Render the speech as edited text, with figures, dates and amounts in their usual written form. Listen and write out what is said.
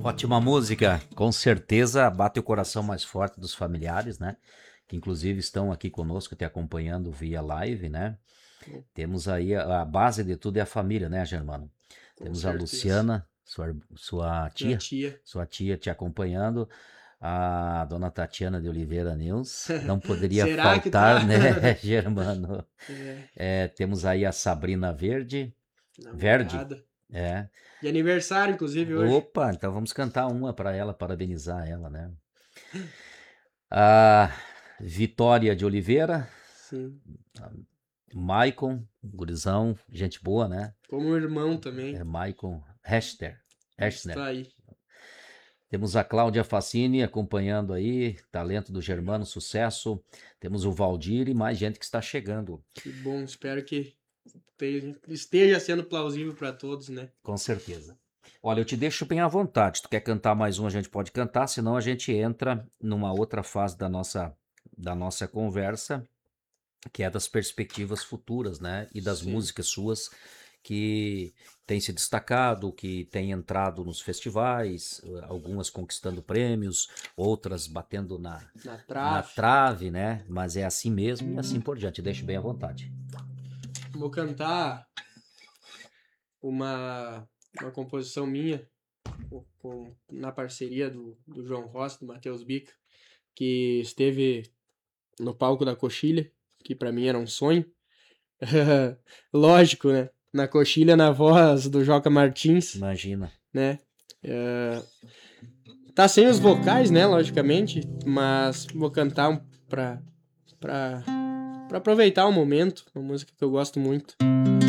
Ótima música, com certeza bate o coração mais forte dos familiares, né? Que inclusive estão aqui conosco, te acompanhando via live, né? Temos aí a base de tudo é a família, né, Germano? Com Temos a certeza. Luciana, sua Minha tia, tia. sua tia te acompanhando, a dona Tatiana de Oliveira News, não poderia Será que faltar, tá? né, Germano? É, Temos aí a Sabrina Verde, namorada. é. De aniversário, inclusive, hoje. Opa, então vamos cantar uma para ela, parabenizar ela, né? A Vitória de Oliveira, Sim. Maicon, gurizão, gente boa, né? Como irmão também. Maicon Heschner. Está aí. Temos a Cláudia Facini acompanhando aí, talento do Germano, sucesso. Temos o Valdir e mais gente que está chegando, Que bom. Espero que esteja sendo plausível para todos, né? com certeza. Olha, eu te deixo bem à vontade. Tu quer cantar mais um, a gente pode cantar, senão a gente entra numa outra fase da nossa conversa, que é das perspectivas futuras, né? E das Sim. músicas suas que têm se destacado, que têm entrado nos festivais, algumas conquistando prêmios, outras batendo Na na trave. trave, né? Mas é assim mesmo e assim por diante. Deixo bem à vontade. Vou cantar uma, uma composição minha na parceria do João Rossi, do Matheus Bica, que esteve no palco da Coxilha, que para mim era um sonho. Lógico, né? Na Coxilha, na voz do Joca Martins, Imagina. né? Tá sem os vocais, né? Logicamente, mas vou cantar pra, pra aproveitar o momento, uma música que eu gosto muito.